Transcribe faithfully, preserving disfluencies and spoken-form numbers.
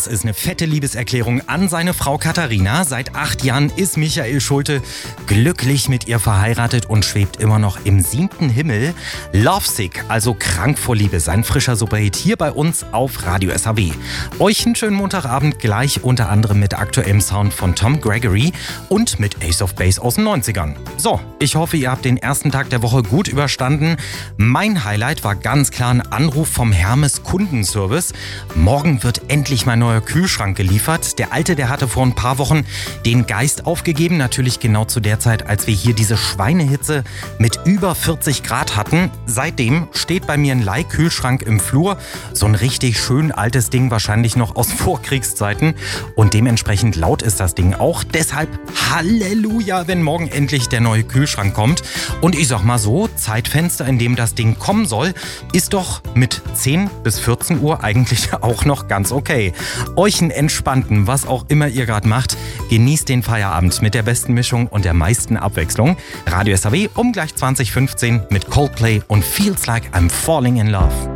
Das ist eine fette Liebeserklärung an seine Frau Katharina. Seit acht Jahren ist Michael Schulte glücklich mit ihr verheiratet und schwebt immer noch im siebten Himmel. Lovesick, also krank vor Liebe, sein frischer Superhit hier bei uns auf Radio S H W. Euch einen schönen Montagabend gleich unter anderem mit aktuellem Sound von Tom Gregory und mit Ace of Base aus den neunzigern. So, ich hoffe, ihr habt den ersten Tag der Woche gut überstanden. Mein Highlight war ganz klar ein Anruf vom Hermes Kundenservice. Morgen wird endlich mein neuer Kühlschrank geliefert. Der alte, der hatte vor ein paar Wochen den Geist aufgegeben. Natürlich genau zu der Zeit, als wir hier diese Schweinehitze mit über vierzig Grad hatten. Seitdem steht bei mir ein Leihkühlschrank im Flur. So ein richtig schön altes Ding, wahrscheinlich noch aus Vorkriegszeiten. Und dementsprechend laut ist das Ding auch. Deshalb Halleluja, wenn morgen endlich der neue Kühlschrank kommt. Und ich sag mal so, Zeitfenster, in dem das Ding kommen soll, ist doch mit zehn bis vierzehn Uhr eigentlich auch noch ganz okay. Euch einen entspannten, was auch immer ihr gerade macht, genießt den Feierabend mit der besten Mischung und der meisten Abwechslung. Radio S H W um gleich zwanzig fünfzehn mit Coldplay und Feels Like I'm Falling in Love.